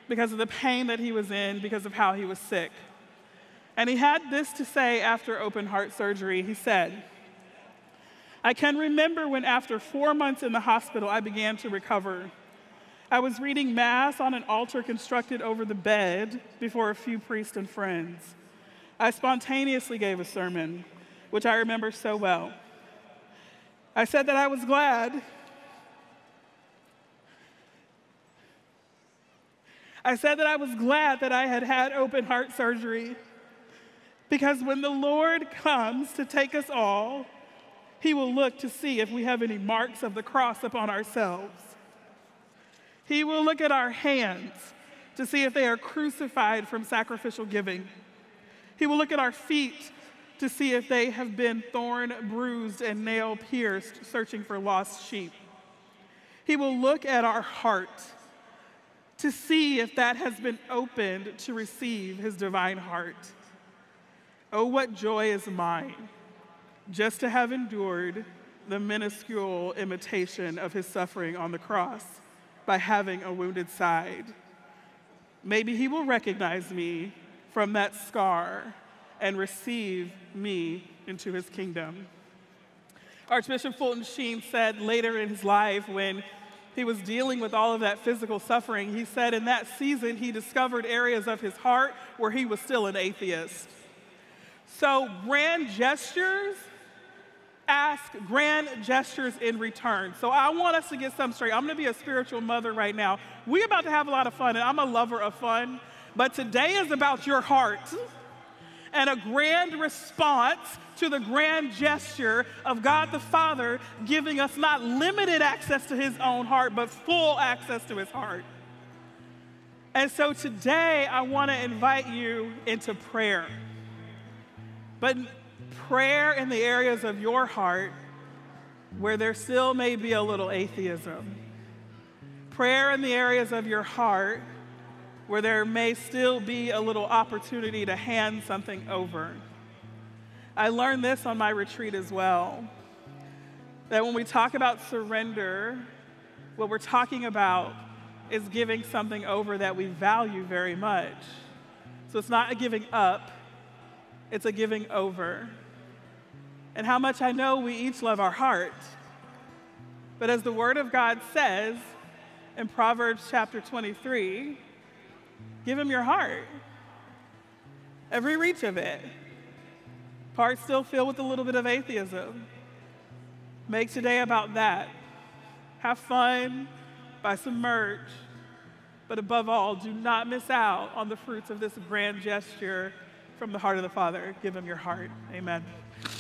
because of the pain that he was in, because of how he was sick. And he had this to say after open heart surgery. He said, "I can remember when after 4 months in the hospital, I began to recover. I was reading Mass on an altar constructed over the bed before a few priests and friends. I spontaneously gave a sermon, which I remember so well. I said that I was glad. that I had had open heart surgery, because when the Lord comes to take us all, he will look to see if we have any marks of the cross upon ourselves. He will look at our hands to see if they are crucified from sacrificial giving. He will look at our feet to see if they have been thorn bruised and nail pierced, searching for lost sheep. He will look at our heart to see if that has been opened to receive his divine heart. Oh, what joy is mine just to have endured the minuscule imitation of his suffering on the cross by having a wounded side. Maybe he will recognize me from that scar and receive me into his kingdom." Archbishop Fulton Sheen said later in his life, when he was dealing with all of that physical suffering, he said in that season he discovered areas of his heart where he was still an atheist. So grand gestures ask grand gestures in return. So I want us to get something straight. I'm going to be a spiritual mother right now. We're about to have a lot of fun, and I'm a lover of fun. But today is about your heart and a grand response to the grand gesture of God the Father giving us not limited access to his own heart, but full access to his heart. And so today I want to invite you into prayer. But prayer in the areas of your heart where there still may be a little atheism. Prayer in the areas of your heart where there may still be a little opportunity to hand something over. I learned this on my retreat as well, that when we talk about surrender, what we're talking about is giving something over that we value very much. So it's not a giving up, it's a giving over. And how much I know we each love our heart. But as the Word of God says in Proverbs chapter 23, give him your heart. Every reach of it. Part still filled with a little bit of atheism. Make today about that. Have fun, buy some merch, but above all, do not miss out on the fruits of this grand gesture from the heart of the Father. Give him your heart. Amen.